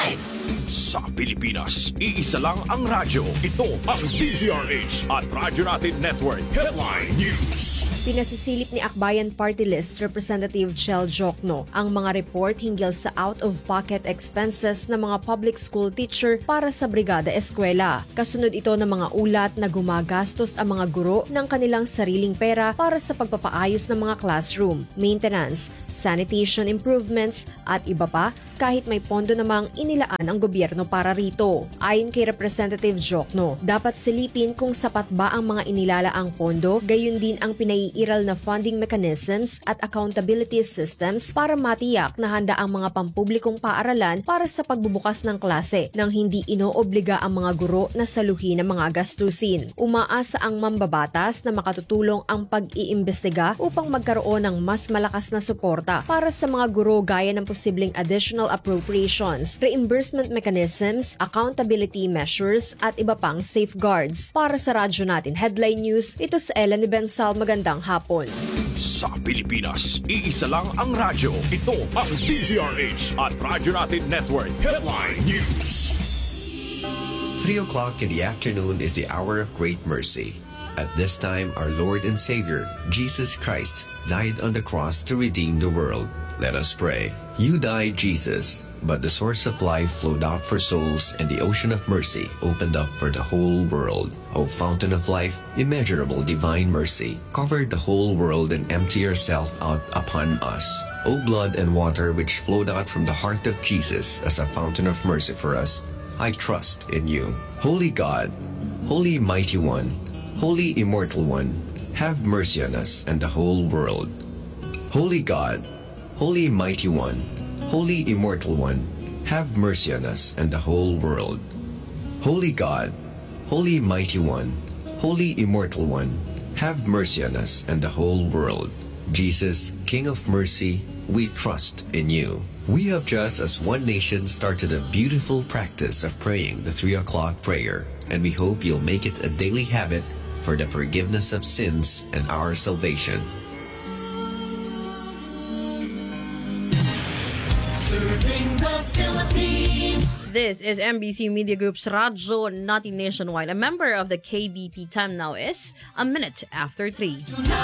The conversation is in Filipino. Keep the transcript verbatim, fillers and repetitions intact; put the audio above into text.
Live! Sa Pilipinas, iisa lang ang radyo. Ito ang D Z R H at Radyo Natin Network Headline News. Pinasisilip ni Akbayan Party List Representative Chel Jokno ang mga report hinggil sa out-of-pocket expenses ng mga public school teacher para sa Brigada Eskwela. Kasunod ito ng mga ulat na gumagastos ang mga guro ng kanilang sariling pera para sa pagpapaayos ng mga classroom, maintenance, sanitation improvements at iba pa kahit may pondo namang inilaan ang gobyerno para rito. Ayon kay Representative Jokno, dapat silipin kung sapat ba ang mga inilalaang pondo, gayon din ang pinaiiral na funding mechanisms at accountability systems para matiyak na handa ang mga pampublikong paaralan para sa pagbubukas ng klase nang hindi inoobliga ang mga guro na saluhin ang mga gastusin. Umaasa ang mambabatas na makatutulong ang pag-iimbestiga upang magkaroon ng mas malakas na suporta para sa mga guro gaya ng posibleng additional appropriations, reimbursement mechanisms, accountability measures at iba pang safeguards. Para sa radyo natin Headline News, ito si Ellen Bensal. Magandang hapon. Sa Pilipinas, iisa lang ang radyo. Ito ang D Z R H at Radyo Natin Network Headline News. Three o'clock in the afternoon is the hour of great mercy. At this time, our Lord and Savior, Jesus Christ, died on the cross to redeem the world. Let us pray. You died, Jesus, but the source of life flowed out for souls, and the ocean of mercy opened up for the whole world. O fountain of life, immeasurable divine mercy, cover the whole world and empty yourself out upon us. O blood and water which flowed out from the heart of Jesus as a fountain of mercy for us, I trust in you. Holy God, Holy Mighty One, Holy Immortal One, have mercy on us and the whole world. Holy God, Holy Mighty One, Holy Immortal One, have mercy on us and the whole world. Holy God, Holy Mighty One, Holy Immortal One, have mercy on us and the whole world. Jesus, King of mercy, we trust in you. We have just as one nation started a beautiful practice of praying the three o'clock prayer, and we hope you'll make it a daily habit for the forgiveness of sins and our salvation. Serving the Philippines. This is M B C Media Group's Radyo Natin Nationwide. A member of the K B P time now is a minute after three.